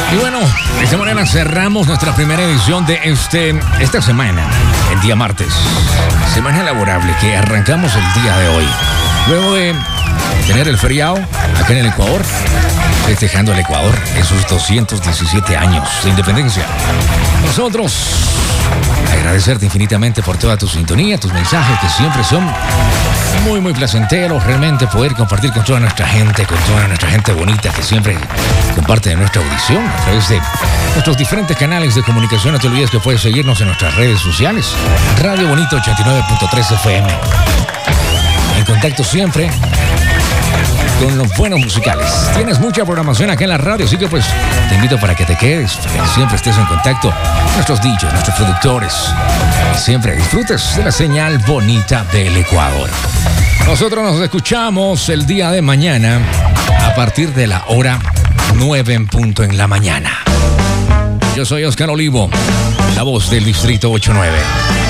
Y bueno, de esta manera cerramos nuestra primera edición de esta semana, el día martes. Semana laborable que arrancamos el día de hoy. Luego de tener el feriado acá en el Ecuador, festejando el Ecuador en sus 217 años de independencia. Nosotros agradecerte infinitamente por toda tu sintonía, tus mensajes que siempre son muy placenteros, realmente poder compartir con toda nuestra gente bonita que siempre comparte de nuestra audición a través de nuestros diferentes canales de comunicación. No te olvides que puedes seguirnos en nuestras redes sociales, Radio Bonito 89.3 FM. En contacto siempre con los buenos musicales. Tienes mucha programación acá en la radio, así que pues te invito para que te quedes, para que siempre estés en contacto con nuestros DJs, nuestros productores, y siempre disfrutes de la señal bonita del Ecuador. Nosotros nos escuchamos el día de mañana a partir de la hora 9 en punto en la mañana. Yo soy Oscar Olivo, la voz del Distrito 89.